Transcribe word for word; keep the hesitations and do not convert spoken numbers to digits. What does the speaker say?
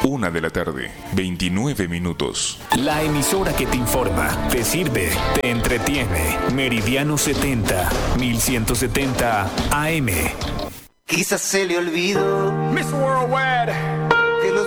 Una de la tarde, veintinueve minutos. La emisora que te informa, te sirve, te entretiene. Meridiano setenta, mil ciento setenta A M. Quizás se le olvidó Miss Worldwide.